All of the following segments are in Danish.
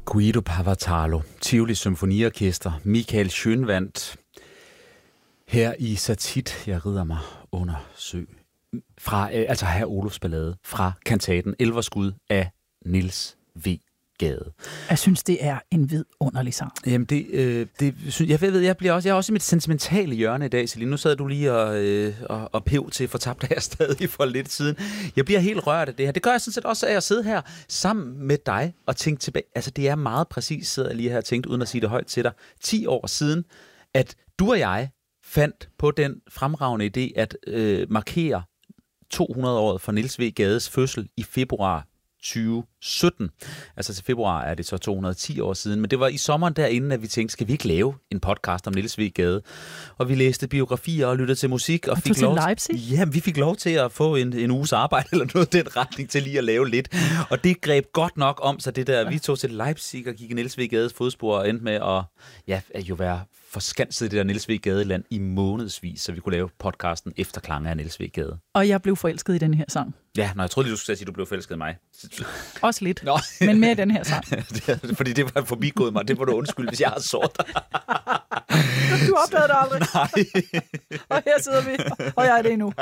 Guido Pavatalo, Tivoli Symfoniorkester, Michael Schønwandt. Her i Satit, jeg rider mig under sø. Fra, altså her Olufs Ballade, fra kantaten Elverskud af Niels W. Gade. Jeg synes, det er en vidunderlig sang. Jamen, jeg er også i mit sentimentale hjørne i dag, Celine. Nu sad du lige og pev til fortabt her stadig for lidt siden. Jeg bliver helt rørt af det her. Det gør jeg sådan set også af at sidde her sammen med dig og tænke tilbage. Altså, det er meget præcis, sidder jeg lige her og tænkt, uden at sige det højt til dig, 10 år siden, at du og jeg fandt på den fremragende idé at markere 200-året for Niels W. Gades fødsel i februar 2017. Altså til februar er det så 210 år siden, men det var i sommeren derinde, at vi tænkte, skal vi ikke lave en podcast om Niels W. Gade? Og vi læste biografier og lyttede til musik. Og fik lov Leipzig? Ja, vi fik lov til at få en uges arbejde eller noget den retning til lige at lave lidt. Og det greb godt nok om sig, det der. Vi tog til Leipzig og gik i Niels W. Gades fodspor og endte med at jo være forskanset i det der Niels W. Gade-land i månedsvis, så vi kunne lave podcasten Efterklange af Niels W. Gade. Og jeg blev forelsket i den her sang. Ja, jeg troede lige, du skulle sige, at du blev forelsket i mig. Også lidt, men mere i den her sang. Fordi det var forbigået mig. Det må du undskylde, hvis jeg har såret dig. Du opdagede det aldrig. Nej. Og her sidder vi, og jeg er det endnu.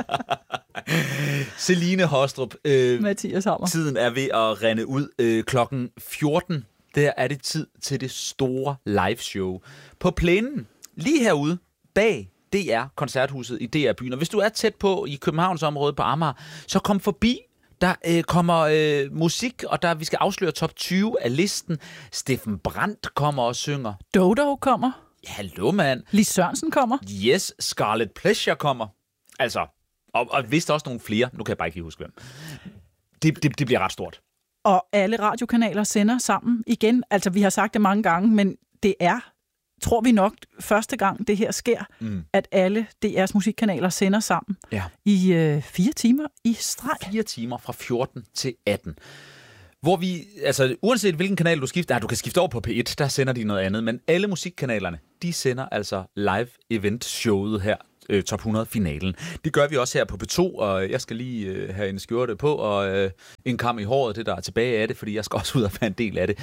Celine Haastrup. Mathias Hammer. Tiden er ved at rende ud. Klokken 14. Der er det tid til det store liveshow. På plænen, lige herude, bag DR Koncerthuset i DR Byen. Og hvis du er tæt på i Københavnsområdet på Amager, så kom forbi. Der kommer musik, og vi skal afsløre top 20 af listen. Steffen Brandt kommer og synger. Dodo kommer. Ja, hallo, mand. Lis Sørensen kommer. Yes, Scarlet Pleasure kommer. Altså, og vist også nogle flere. Nu kan jeg bare ikke lige huske, hvem. Det bliver ret stort. Og alle radiokanaler sender sammen igen. Altså, vi har sagt det mange gange, men det er, tror vi nok, første gang det her sker, at alle DR's musikkanaler sender sammen i 4 timer i streg. 4 timer fra 14 til 18. Hvor vi, altså uanset hvilken kanal du skifter, du kan skifte over på P1, der sender de noget andet, men alle musikkanalerne, de sender altså live event showet her, top 100 finalen. Det gør vi også her på P2, og jeg skal lige have en skjorte på, og en kam i håret, det der er tilbage af det, fordi jeg skal også ud og være en del af det.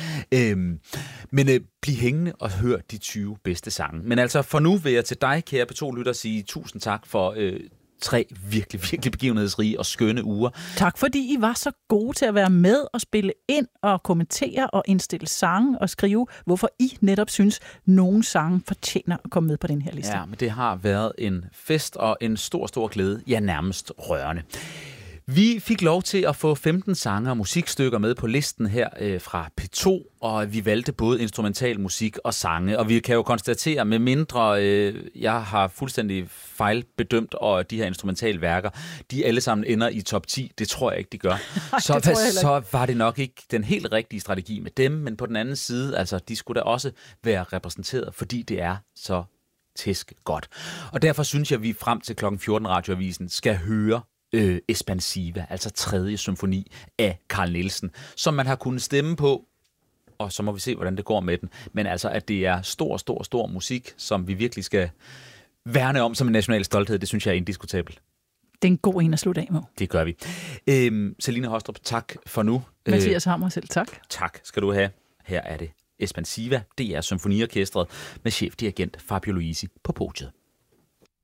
Men bliv hængende og hør de 20 bedste sange. Men altså for nu vil jeg til dig, kære P2-lytter, sige tusind tak for 3 virkelig, virkelig begivenhedsrige og skønne uger. Tak fordi I var så gode til at være med og spille ind og kommentere og indstille sange og skrive, hvorfor I netop synes, nogle sange fortjener at komme med på den her liste. Ja, men det har været en fest og en stor, stor glæde. Ja, nærmest rørende. Vi fik lov til at få 15 sange og musikstykker med på listen her fra P2, og vi valgte både instrumental musik og sange, og vi kan jo konstatere, med mindre jeg har fuldstændig fejlbedømt, og de her instrumentale værker, de alle sammen ender i top 10, det tror jeg ikke, de gør. Så var det nok ikke den helt rigtige strategi med dem, men på den anden side, altså, de skulle da også være repræsenteret, fordi det er så tæsk godt. Og derfor synes jeg, at vi frem til klokken 14 radioavisen skal høre Espansiva, altså 3. symfoni af Carl Nielsen, som man har kunnet stemme på, og så må vi se, hvordan det går med den. Men altså, at det er stor, stor, stor musik, som vi virkelig skal værne om som en national stolthed, det synes jeg er indiskutabelt. Det er en god en at slutte af med. Det gør vi. Celine Haastrup, tak for nu. Mathias Hammer selv, tak. Tak skal du have. Her er det Espansiva, DR Symfoniorkestret med chefdirigent Fabio Luisi på podiet.